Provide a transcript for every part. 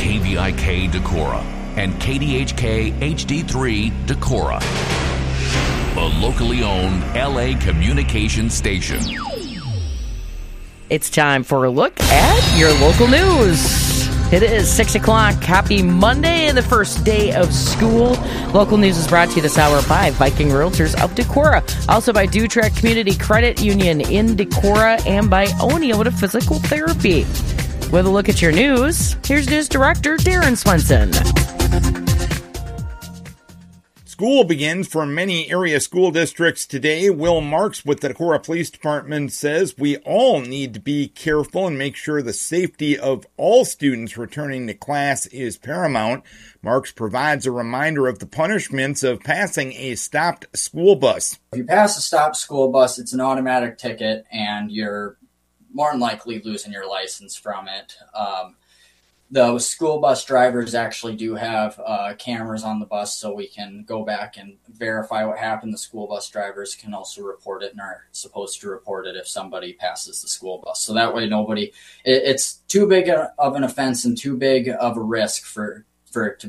KVIK Decorah and KDHK HD3 Decorah, a locally owned LA communications station. It's time for a look at your local news. It is 6 o'clock. Happy Monday and the first day of school. Local news is brought to you this hour by Viking Realtors of Decorah. Also by Dutrack Community Credit Union in Decorah and by O'Neill Physical Therapy. With a look at your news, here's News Director Darren Swenson. School begins for many area school districts today. Will Marks with the Decorah Police Department says we all need to be careful and make sure the safety of all students returning to class is paramount. Marks provides a reminder of the punishments of passing a stopped school bus. If you pass a stopped school bus, it's an automatic ticket and you're more than likely losing your license from it. The school bus drivers actually do have cameras on the bus, so we can go back and verify what happened. The school bus drivers can also report it and are supposed to report it if somebody passes the school bus. So that way it's too big of an offense and too big of a risk for it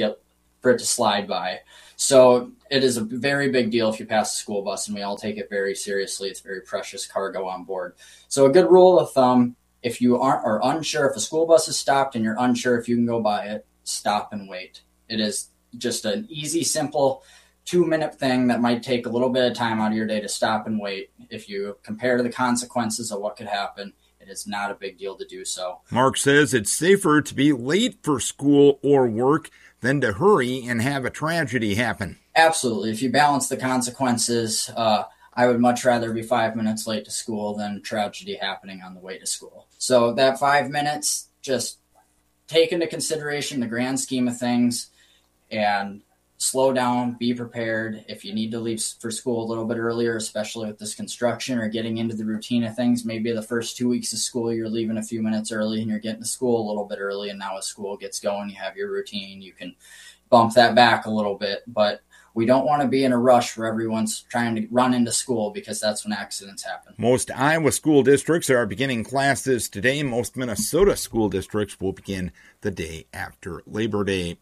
to slide by. So it is a very big deal if you pass the school bus, and we all take it very seriously. It's very precious cargo on board. So a good rule of thumb, if you are unsure if a school bus is stopped and you're unsure if you can go by it, stop and wait. It is just an easy, simple 2-minute thing that might take a little bit of time out of your day to stop and wait. If you compare to the consequences of what could happen, it is not a big deal to do so. Mark says it's safer to be late for school or work than to hurry and have a tragedy happen. Absolutely. If you balance the consequences, I would much rather be 5 minutes late to school than tragedy happening on the way to school. So that 5 minutes, just take into consideration the grand scheme of things and slow down, be prepared. If you need to leave for school a little bit earlier, especially with this construction or getting into the routine of things, maybe the first 2 weeks of school, you're leaving a few minutes early and you're getting to school a little bit early. And now as school gets going, you have your routine, you can bump that back a little bit. But we don't want to be in a rush where everyone's trying to run into school, because that's when accidents happen. Most Iowa school districts are beginning classes today. Most Minnesota school districts will begin the day after Labor Day.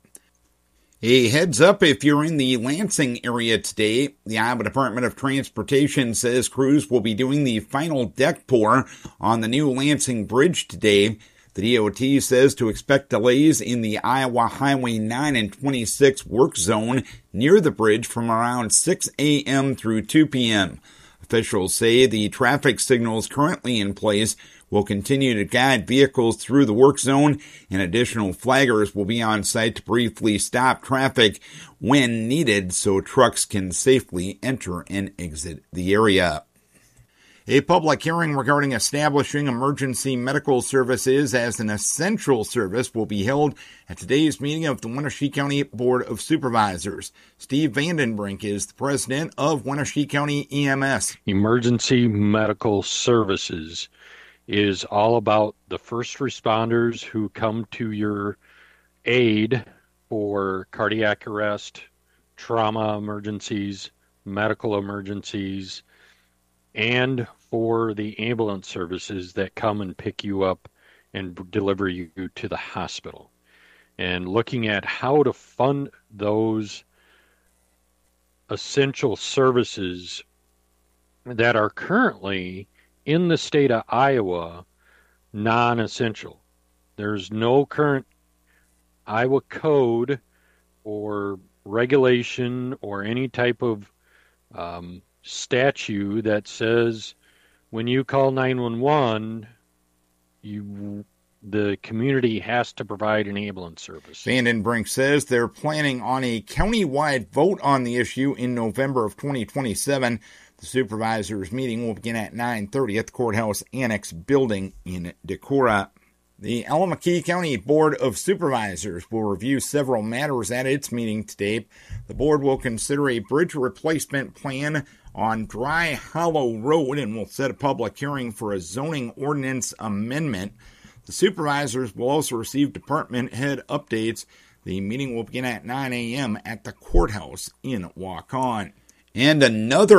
A heads up if you're in the Lansing area today. The Iowa Department of Transportation says crews will be doing the final deck pour on the new Lansing Bridge today. The DOT says to expect delays in the Iowa Highway 9 and 26 work zone near the bridge from around 6 a.m. through 2 p.m. Officials say the traffic signals currently in place will continue to guide vehicles through the work zone, and additional flaggers will be on site to briefly stop traffic when needed so trucks can safely enter and exit the area. A public hearing regarding establishing emergency medical services as an essential service will be held at today's meeting of the Wenatchee County Board of Supervisors. Steve Vandenbrink is the president of Wenatchee County EMS. Emergency medical services is all about the first responders who come to your aid for cardiac arrest, trauma emergencies, medical emergencies, and for the ambulance services that come and pick you up and deliver you to the hospital. And looking at how to fund those essential services that are currently in the state of Iowa non-essential. There's no current Iowa code or regulation or any type of statute that says when you call 911, the community has to provide an ambulance service. Vandenbrink says they're planning on a county-wide vote on the issue in November of 2027. The supervisors' meeting will begin at 9:30 at the Courthouse Annex building in Decorah. The Allamakee County Board of Supervisors will review several matters at its meeting today. The board will consider a bridge replacement plan on Dry Hollow Road and will set a public hearing for a zoning ordinance amendment. The supervisors will also receive department head updates. The meeting will begin at 9 a.m. at the courthouse in Waukon. And another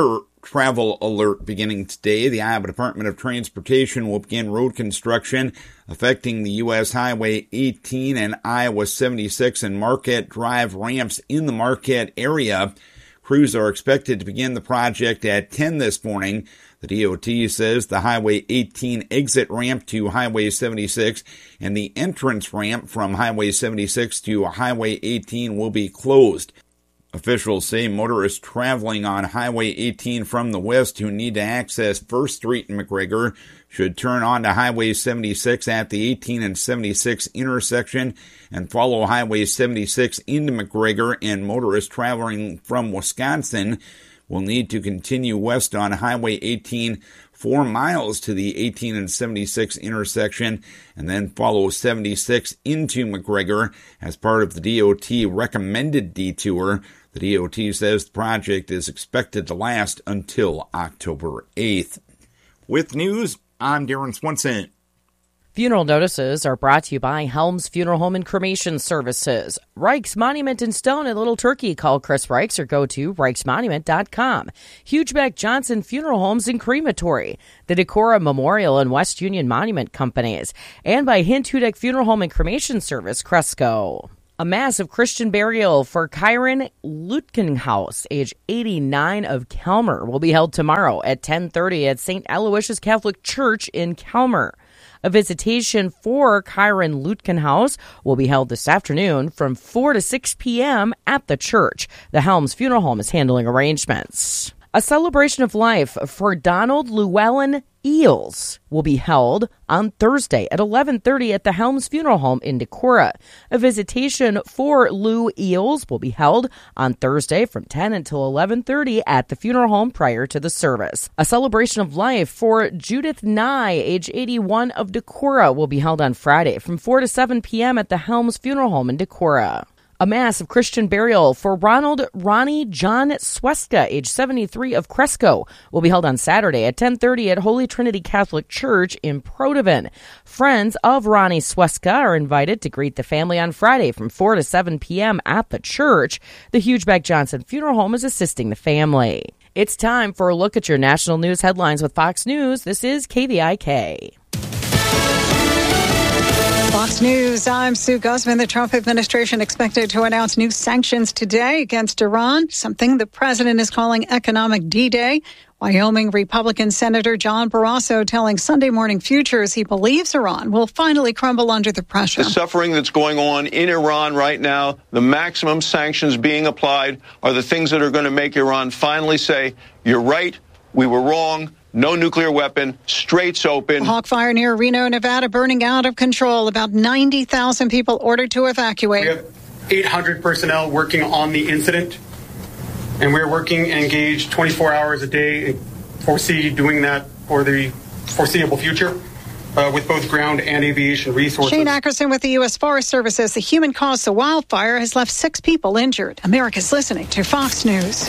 travel alert beginning today. The Iowa Department of Transportation will begin road construction affecting the U.S. Highway 18 and Iowa 76 and Marquette Drive ramps in the Marquette area. Crews are expected to begin the project at 10 this morning. The DOT says the Highway 18 exit ramp to Highway 76 and the entrance ramp from Highway 76 to Highway 18 will be closed. Officials say motorists traveling on Highway 18 from the west who need to access 1st Street in McGregor should turn onto Highway 76 at the 18 and 76 intersection and follow Highway 76 into McGregor, and motorists traveling from Wisconsin will need to continue west on Highway 18 4 miles to the 18 and 76 intersection and then follow 76 into McGregor as part of the DOT recommended detour. The DOT says the project is expected to last until October 8th. With news, I'm Darren Swenson. Funeral notices are brought to you by Helms Funeral Home and Cremation Services. Reich's Monument in Stone at Little Turkey. Call Chris Reichs or go to reichsmonument.com. Hugebeck Johnson Funeral Homes and Crematory. The Decorah Memorial and West Union Monument Companies. And by Hint Hudak Funeral Home and Cremation Service, Cresco. A massive Christian burial for Kyron Lutkenhaus, age 89 of Kelmer, will be held tomorrow at 10:30 at St. Aloysius Catholic Church in Kelmer. A visitation for Kyron Lutkenhaus will be held this afternoon from 4 to 6 p.m. at the church. The Helms Funeral Home is handling arrangements. A celebration of life for Donald Llewellyn Eels will be held on Thursday at 11:30 at the Helms Funeral Home in Decorah. A visitation for Lou Eels will be held on Thursday from 10 until 11:30 at the funeral home prior to the service. A celebration of life for Judith Nye, age 81 of Decorah, will be held on Friday from 4 to 7 p.m. at the Helms Funeral Home in Decorah. A mass of Christian burial for Ronnie John Sweska, age 73 of Cresco, will be held on Saturday at 10:30 at Holy Trinity Catholic Church in Protivin. Friends of Ronnie Sweska are invited to greet the family on Friday from 4 to 7 p.m. at the church. The Hugebeck Johnson Funeral Home is assisting the family. It's time for a look at your national news headlines with Fox News. This is KVIK. Fox News, I'm Sue Guzman. The Trump administration expected to announce new sanctions today against Iran, something the president is calling economic D-Day. Wyoming Republican Senator John Barrasso telling Sunday Morning Futures he believes Iran will finally crumble under the pressure. The suffering that's going on in Iran right now, the maximum sanctions being applied, are the things that are going to make Iran finally say, you're right, we were wrong. No nuclear weapon, straits open. Hawkfire near Reno, Nevada, burning out of control. About 90,000 people ordered to evacuate. We have 800 personnel working on the incident, and we're working engaged 24 hours a day and foresee doing that for the foreseeable future with both ground and aviation resources. Shane Ackerson with the U.S. Forest Service says the human cause of wildfire has left 6 people injured. America's listening to Fox News.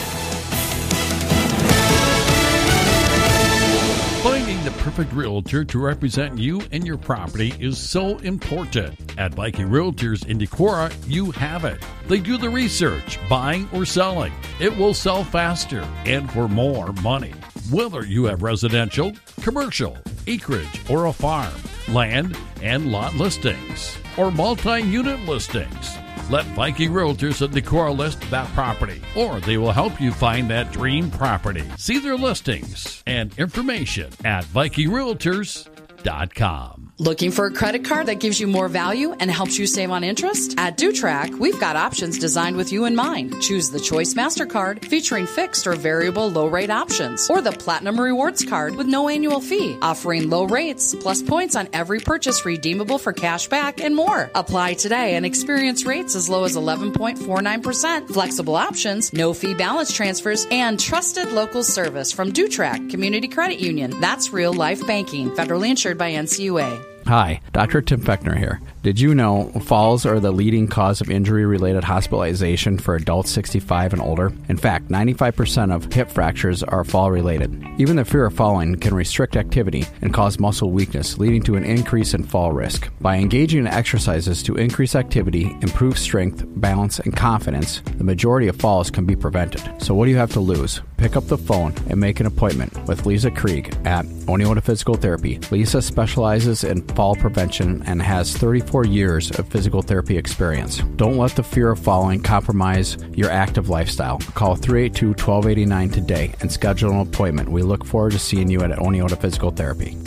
Finding the perfect realtor to represent you and your property is so important. At Viking Realtors in Decorah, you have it. They do the research, buying or selling. It will sell faster and for more money. Whether you have residential, commercial, acreage, or a farm, land and lot listings, or multi-unit listings, let Viking Realtors at Decorah list that property, or they will help you find that dream property. See their listings and information at VikingRealtors.com. Looking for a credit card that gives you more value and helps you save on interest? At DuTrack, we've got options designed with you in mind. Choose the Choice MasterCard featuring fixed or variable low-rate options, or the Platinum Rewards Card with no annual fee, offering low rates plus points on every purchase redeemable for cash back and more. Apply today and experience rates as low as 11.49%. Flexible options, no fee balance transfers, and trusted local service from DuTrack Community Credit Union. That's real life banking. Federally insured by NCUA. Hi, Dr. Tim Fechner here. Did you know falls are the leading cause of injury-related hospitalization for adults 65 and older? In fact, 95% of hip fractures are fall-related. Even the fear of falling can restrict activity and cause muscle weakness, leading to an increase in fall risk. By engaging in exercises to increase activity, improve strength, balance, and confidence, the majority of falls can be prevented. So what do you have to lose? Pick up the phone and make an appointment with Lisa Krieg at Oneota Physical Therapy. Lisa specializes in fall prevention and has 34 years of physical therapy experience. Don't let the fear of falling compromise your active lifestyle. Call 382-1289 today and schedule an appointment. We look forward to seeing you at Oneota Physical Therapy.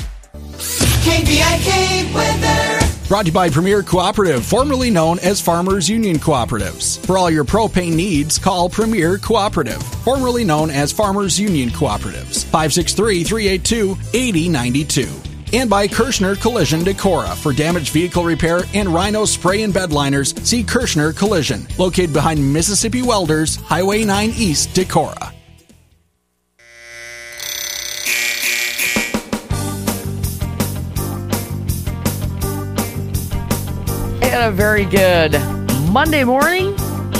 KVIK weather. Brought to you by Premier Cooperative, formerly known as Farmers Union Cooperatives. For all your propane needs, call Premier Cooperative, formerly known as Farmers Union Cooperatives. 563-382-8092. And by Kirschner Collision Decorah. For damaged vehicle repair and Rhino spray and bed liners, see Kirschner Collision, located behind Mississippi Welders, Highway 9 East, Decorah. And a very good Monday morning.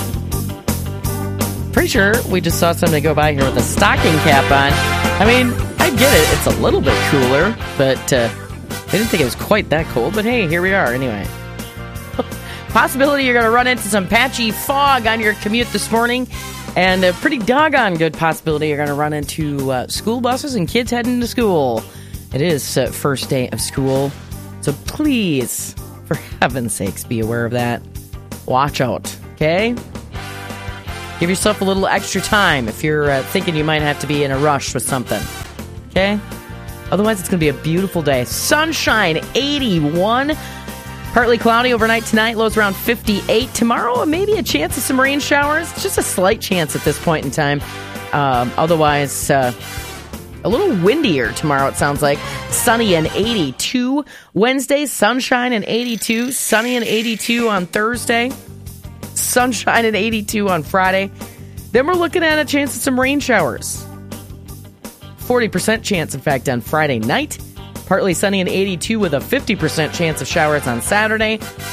Pretty sure we just saw somebody go by here with a stocking cap on. I mean, I get it. It's a little bit cooler, but they didn't think it was quite that cold. But hey, here we are anyway. Possibility you're going to run into some patchy fog on your commute this morning. And a pretty doggone good possibility you're going to run into school buses and kids heading to school. It is first day of school. So please, for heaven's sakes, be aware of that. Watch out, okay? Give yourself a little extra time if you're thinking you might have to be in a rush with something, okay? Otherwise, it's going to be a beautiful day. Sunshine, 81. Partly cloudy overnight tonight, lows around 58. Tomorrow, maybe a chance of some rain showers. Just a slight chance at this point in time. Otherwise, a little windier tomorrow, it sounds like. Sunny and 82. Wednesday, sunshine and 82. Sunny and 82 on Thursday. Sunshine and 82 on Friday. Then we're looking at a chance of some rain showers. 40% chance, in fact, on Friday night. Partly sunny and 82 with a 50% chance of showers on Saturday.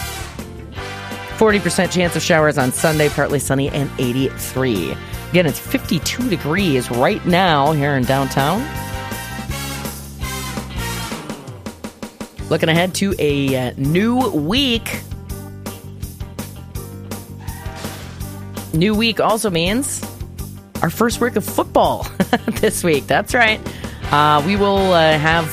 40% chance of showers on Sunday, partly sunny and 83. Again, it's 52 degrees right now here in downtown. Looking ahead to a new week. New week also means our first week of football this week. That's right. We will have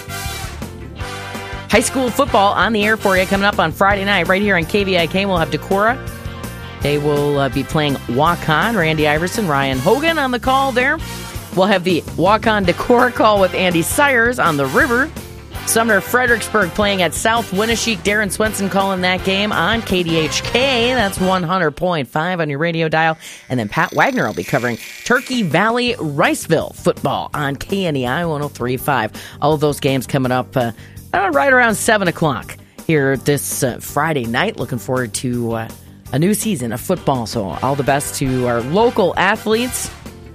high school football on the air for you coming up on Friday night right here on KVIK. We'll have Decorah. They will be playing Walk-On. Randy Iverson, Ryan Hogan on the call there. We'll have the Walk-On Decorah call with Andy Sayers on the river. Sumner Fredericksburg playing at South Winneshiek. Darren Swenson calling that game on KDHK. That's 100.5 on your radio dial. And then Pat Wagner will be covering Turkey Valley Riceville football on KNEI 103.5. All of those games coming up right around 7 o'clock here this Friday night. Looking forward to a new season of football. So all the best to our local athletes.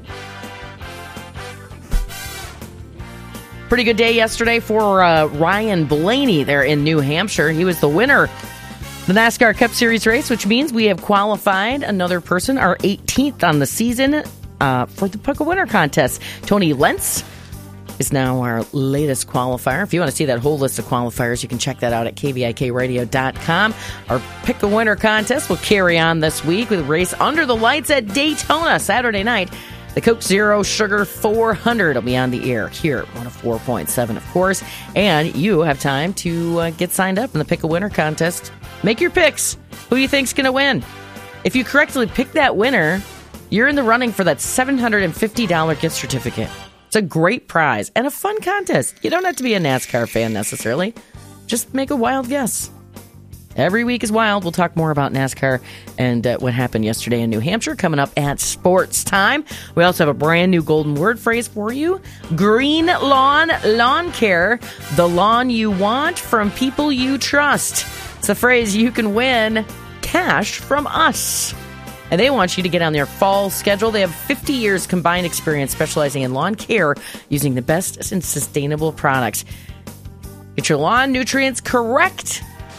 Pretty good day yesterday for Ryan Blaney there in New Hampshire. He was the winner of the NASCAR Cup Series race, which means we have qualified another person, our 18th on the season, for the Pick a Winner contest. Tony Lentz is now our latest qualifier. If you want to see that whole list of qualifiers, you can check that out at kvikradio.com. Our Pick a Winner contest will carry on this week with a race under the lights at Daytona Saturday night. The Coke Zero Sugar 400 will be on the air here at 104.7, of course. And you have time to get signed up in the Pick a Winner contest. Make your picks. Who you think's going to win? If you correctly pick that winner, you're in the running for that $750 gift certificate. It's a great prize and a fun contest. You don't have to be a NASCAR fan necessarily. Just make a wild guess. Every week is wild. We'll talk more about NASCAR and what happened yesterday in New Hampshire coming up at Sports Time. We also have a brand new golden word phrase for you. Green Lawn Lawn Care. The lawn you want from people you trust. It's a phrase you can win cash from us. And they want you to get on their fall schedule. They have 50 years combined experience specializing in lawn care using the best and sustainable products. Get your lawn nutrients correct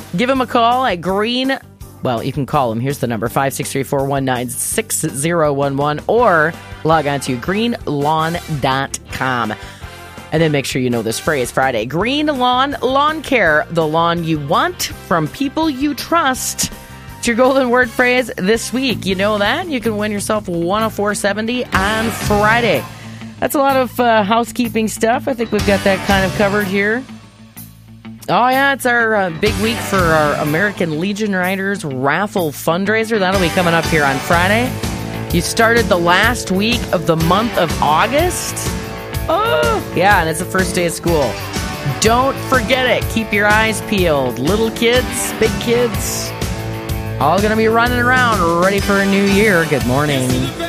Give them a call at Green. Well, you can call them. Here's the number, 563-419-6011, or log on to greenlawn.com. And then make sure you know this phrase Friday. Green Lawn Lawn Care, the lawn you want from people you trust. It's your golden word phrase this week. You know that? You can win yourself 104.70 on Friday. That's a lot of housekeeping stuff. I think we've got that kind of covered here. Oh, yeah, it's our big week for our American Legion Riders raffle fundraiser. That'll be coming up here on Friday. You started the last week of the month of August. Oh, yeah, and it's the first day of school. Don't forget it. Keep your eyes peeled. Little kids, big kids, all going to be running around ready for a new year. Good morning.